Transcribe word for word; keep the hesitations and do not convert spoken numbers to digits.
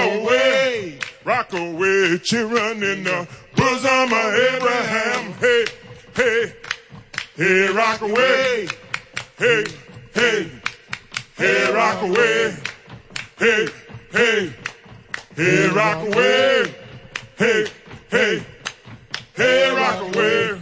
away, rock away, children in the bosom of Abraham. Hey, hey, hey, rock away. Hey, hey, hey, rock away. Hey, hey, hey, rock away. Hey, hey, hey, rock away.